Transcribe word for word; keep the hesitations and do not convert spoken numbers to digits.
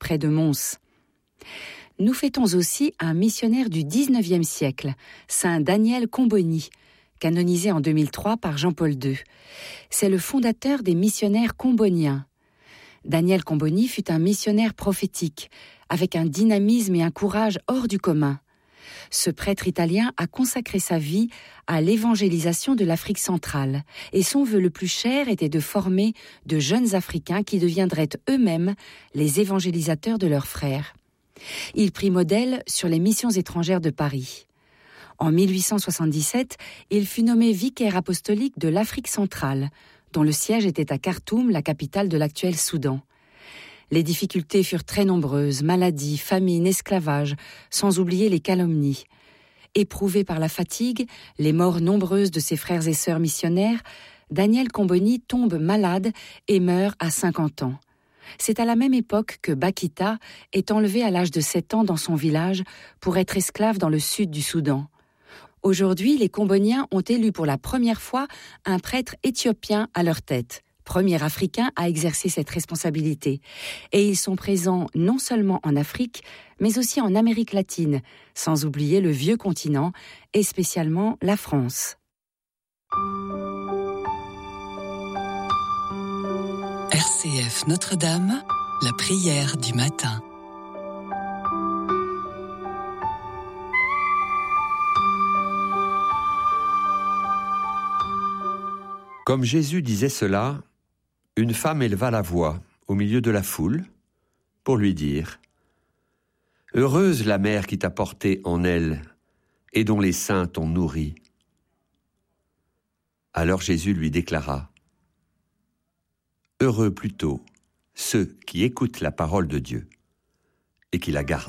près de Mons. Nous fêtons aussi un missionnaire du dix-neuvième siècle, saint Daniel Comboni, canonisé en deux mille trois par Jean-Paul deux. C'est le fondateur des missionnaires comboniens. Daniel Comboni fut un missionnaire prophétique, avec un dynamisme et un courage hors du commun. Ce prêtre italien a consacré sa vie à l'évangélisation de l'Afrique centrale, et son vœu le plus cher était de former de jeunes Africains qui deviendraient eux-mêmes les évangélisateurs de leurs frères. Il prit modèle sur les missions étrangères de Paris. En mille huit cent soixante-dix-sept, il fut nommé vicaire apostolique de l'Afrique centrale, dont le siège était à Khartoum, la capitale de l'actuel Soudan. Les difficultés furent très nombreuses, maladies, famine, esclavage, sans oublier les calomnies. Éprouvé par la fatigue, les morts nombreuses de ses frères et sœurs missionnaires, Daniel Comboni tombe malade et meurt à cinquante ans. C'est à la même époque que Bakita est enlevé à l'âge de sept ans dans son village pour être esclave dans le sud du Soudan. Aujourd'hui, les Comboniens ont élu pour la première fois un prêtre éthiopien à leur tête, premier Africain à exercer cette responsabilité. Et ils sont présents non seulement en Afrique, mais aussi en Amérique latine, sans oublier le vieux continent et spécialement la France. R C F Notre-Dame, la prière du matin. Comme Jésus disait cela, une femme éleva la voix au milieu de la foule pour lui dire « Heureuse la mère qui t'a porté en elle et dont les seins t'ont nourri. » Alors Jésus lui déclara « Heureux plutôt ceux qui écoutent la parole de Dieu et qui la gardent. »